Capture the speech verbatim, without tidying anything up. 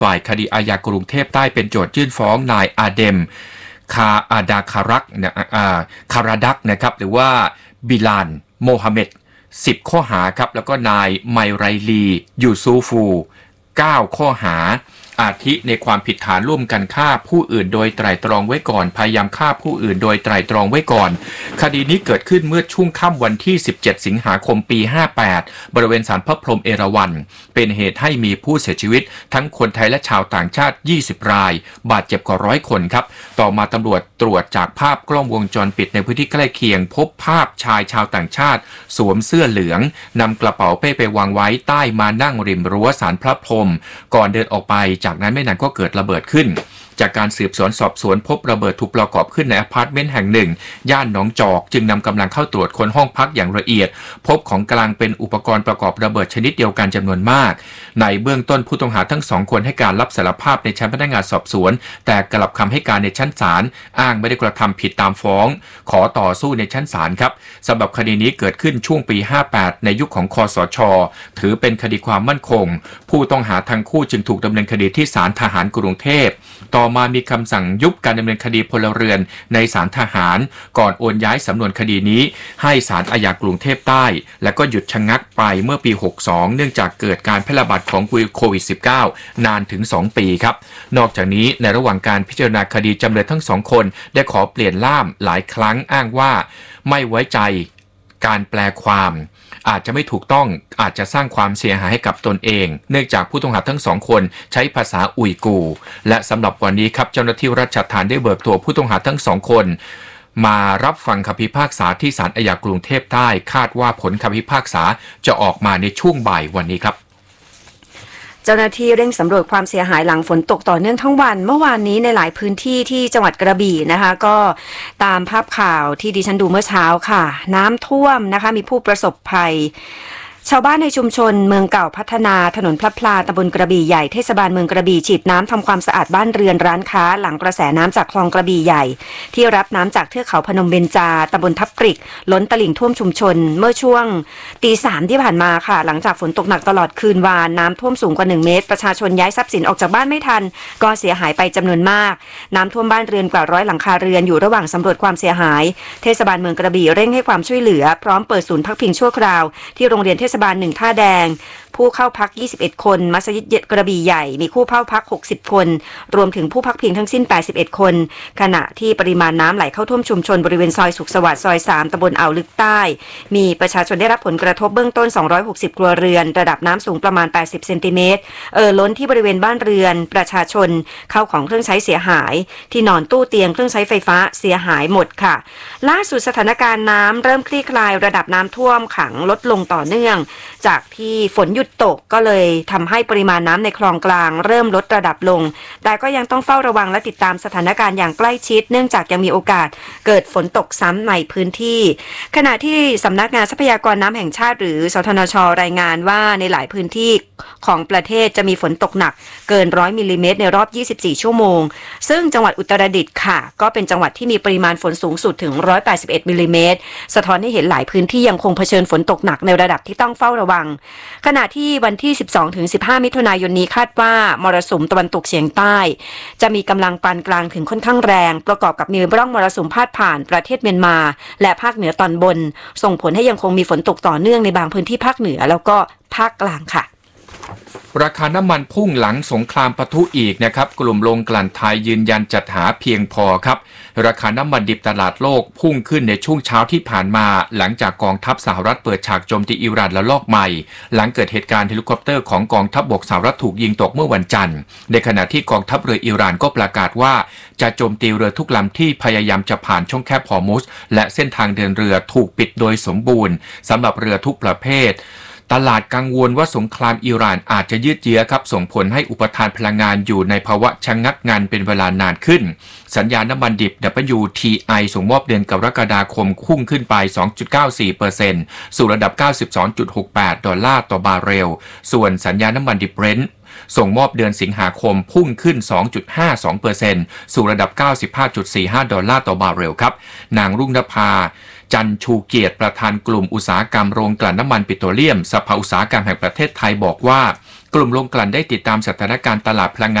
ฝ่ายคดีอาญากรุงเทพใต้เป็นโจทยื่นฟ้องนายอาเดมคาอาดาคารักนะคาราดักนะครับหรือว่าบิลานโมฮัมเหม็ดสิบข้อหาครับแล้วก็นายไมไรลียูซูฟูเก้าข้อหาอาทิในความผิดฐานร่วมกันฆ่าผู้อื่นโดยไตร่ตรองไว้ก่อนพยายามฆ่าผู้อื่นโดยไตร่ตรองไว้ก่อนคดีนี้เกิดขึ้นเมื่อช่วงค่ำวันที่สิบเจ็ดสิงหาคมปีห้าแปดบริเวณศาลพระพรหมเอราวัณเป็นเหตุให้มีผู้เสียชีวิตทั้งคนไทยและชาวต่างชาติยี่สิบรายบาดเจ็บกว่าร้อยคนครับต่อมาตำรวจตรวจจากภาพกล้องวงจรปิดในพื้นที่ใกล้เคียงพบภาพชายชาวต่างชาติสวมเสื้อเหลืองนำกระเป๋าเป้ไปวางไว้ใต้มานั่งริมรั้วศาลพระพรหมก่อนเดินออกไปจากนั้นไม่นานก็เกิดระเบิดขึ้นจากการสืบสวนสอบสวนพบระเบิดถูกประกอบขึ้นในอพาร์ตเมนต์แห่งหนึ่งย่านหนองจอกจึงนำกำลังเข้าตรวจค้นห้องพักอย่างละเอียดพบของกลางเป็นอุปกรณ์ประกอบระเบิดชนิดเดียวกันจำนวนมากในเบื้องต้นผู้ต้องหาทั้งสองคนให้การรับสารภาพในชั้นพนักงานสอบสวนแต่กลับคำให้การในชั้นศาลอ้างไม่ได้กระทำผิดตามฟ้องขอต่อสู้ในชั้นศาลครับสำหรับคดีนี้เกิดขึ้นช่วงปีห้าแปดในยุคของคสช.ถือเป็นคดีความมั่นคงผู้ต้องหาทั้งคู่จึงถูกดำเนินคดีที่ศาลทหารกรุงเทพต่อมามีคำสั่งยุบการดำเนินคดีพลเรือนในศาลทหารก่อนโอนย้ายสำนวนคดีนี้ให้ศาลอาญากรุงเทพใต้และก็หยุดชะงักไปเมื่อปีหกสิบสองเนื่องจากเกิดการแพร่ระบาดของโควิด สิบเก้า นานถึงสองปีครับนอกจากนี้ในระหว่างการพิจารณาคดีจำเลยทั้งสองคนได้ขอเปลี่ยนล่ามหลายครั้งอ้างว่าไม่ไว้ใจการแปลความอาจจะไม่ถูกต้องอาจจะสร้างความเสียหายให้กับตนเองเนื่องจากผู้ต้องหาทั้งสองคนใช้ภาษาอุยกูร์และสำหรับวันนี้ครับเจ้าหน้าที่ราชทัณฑ์ได้เบิกตัวผู้ต้องหาทั้งสองคนมารับฟังคำพิพากษาที่ศาลอาญากรุงเทพใต้คาดว่าผลคำพิพากษาจะออกมาในช่วงบ่ายวันนี้ครับเจ้าหน้าที่เร่งสำรวจความเสียหายหลังฝนตกต่อเนื่องทั้งวันเมื่อวานนี้ในหลายพื้นที่ที่จังหวัดกระบี่นะคะก็ตามภาพข่าวที่ดิฉันดูเมื่อเช้าค่ะน้ำท่วมนะคะมีผู้ประสบภัยชาวบ้านในชุมชนเมืองเก่าพัฒนาถนนพลับพลาตำบลกระบี่ใหญ่เทศบาลเมืองกระบี่ฉีดน้ำทำความสะอาดบ้านเรือนร้านค้าหลังกระแสน้ำจากคลองกระบี่ใหญ่ที่รับน้ำจากเทือกเขาพนมเบญจาตำบลทับปริกล้นตลิ่งท่วมชุมชนเมื่อช่วงตีสามที่ผ่านมาค่ะหลังจากฝนตกหนักตลอดคืนวานน้ำท่วมสูงกว่าหนึ่งเมตรประชาชนย้ายทรัพย์สินออกจากบ้านไม่ทันก็เสียหายไปจำนวนมากน้ำท่วมบ้านเรือนกว่าร้อยหลังคาเรือนอยู่ระหว่างสำรวจความเสียหายเทศบาลเมืองกระบี่เร่งให้ความช่วยเหลือพร้อมเปิดศูนย์พักพิงชั่วคราวที่โรงเรียนเทศบาลหนึ่งท่าแดงผู้เข้าพักยี่สิบเอ็ดคนมัสยิดกระบี่ใหญ่มีผู้เข้าพักหกสิบคนรวมถึงผู้พักพิงทั้งสิ้นแปดสิบเอ็ดคนขณะที่ปริมาณน้ำไหลเข้าท่วมชุมชนบริเวณซอยสุขสวัสดิ์ซอยสามตำบลอ่าวลึกใต้มีประชาชนได้รับผลกระทบเบื้องต้นสองร้อยหกสิบครัวเรือนระดับน้ำสูงประมาณแปดสิบเซนติเมตรเอ่อล้นที่บริเวณบ้านเรือนประชาชนเข้าของเครื่องใช้เสียหายที่นอนตู้เตียงเครื่องใช้ไฟฟ้าเสียหายหมดค่ะล่าสุดสถานการณ์น้ำเริ่มคลี่คลายระดับน้ำท่วมขังลดลงต่อเนื่องจากที่ฝนหยุดตกก็เลยทำให้ปริมาณน้ำในคลองกลางเริ่มลดระดับลงแต่ก็ยังต้องเฝ้าระวังและติดตามสถานการณ์อย่างใกล้ชิดเนื่องจากยังมีโอกาสเกิดฝนตกซ้ำในพื้นที่ขณะที่สำนักงานทรัพยากรน้ำแห่งชาติหรือสทนช.รายงานว่าในหลายพื้นที่ของประเทศจะมีฝนตกหนักเกินหนึ่งร้อยมิลลิเมตรในรอบยี่สิบสี่ชั่วโมงซึ่งจังหวัดอุตรดิตถ์ค่ะก็เป็นจังหวัดที่มีปริมาณฝนสูงสุดถึงหนึ่งร้อยแปดสิบเอ็ดมิลลิเมตรสะท้อนให้เห็นหลายพื้นที่ยังคงเผชิญฝนตกหนักในระดับที่ต้องเฝ้าระวังขณะที่วันที่สิบสองถึงสิบห้ามิถุนายนนี้คาดว่ามรสุมตะวันตกเฉียงใต้จะมีกำลังปานกลางถึงค่อนข้างแรงประกอบกับมีร่องมรสุมพาดผ่านประเทศเมียนมาและภาคเหนือตอนบนส่งผลให้ยังคงมีฝนตกต่อเนื่องในบางพื้นที่ภาคเหนือแล้วก็ภาคกลางค่ะราคาน้ำมันพุ่งหลังสงครามปะทุอีกนะครับกลุ่มโรงกลั่นไทยยืนยันจัดหาเพียงพอครับราคาน้ำมันดิบตลาดโลกพุ่งขึ้นในช่วงเช้าที่ผ่านมาหลังจากกองทัพสหรัฐเปิดฉากโจมตีอิหร่านระลอกใหม่หลังเกิดเหตุการณ์เฮลิคอปเตอร์ของกองทัพบกสหรัฐถูกยิงตกเมื่อวันจันทร์ในขณะที่กองทัพเรืออิหร่านก็ประกาศว่าจะโจมตีเรือทุกลำที่พยายามจะผ่านช่องแคบฮอร์มุซและเส้นทางเดินเรือถูกปิดโดยสมบูรณ์สำหรับเรือทุกประเภทตลาดกังวลว่าสงครามอิหร่านอาจจะยืดเยื้อครับส่งผลให้อุปทานพลังงานอยู่ในภาวะชะงักงันเป็นเวลานานขึ้นสัญญาน้ำมันดิบ ดับเบิลยู ที ไอ ส่งมอบเดือนกรกฎาคมพุ่งขึ้นไป สองจุดเก้าสี่เปอร์เซ็นต์ สู่ระดับ เก้าสิบสองจุดหกแปด ดอลลาร์ต่อบาร์เรลส่วนสัญญาน้ำมันดิบ Brent ส่งมอบเดือนสิงหาคมพุ่งขึ้น สองจุดห้าสองเปอร์เซ็นต์ สู่ระดับ เก้าสิบห้าจุดสี่ห้า ดอลลาร์ต่อบาร์เรลครับนางรุ่งนภาจันชูเกียรติประธานกลุ่มอุตสาหกรรมโรงกลั่นน้ำมันปิโตรเลียมสภาอุตสาหกรรมแห่งประเทศไทยบอกว่ากลุ่มโรงกลั่นได้ติดตามสถานการณ์ตลาดพลังงาน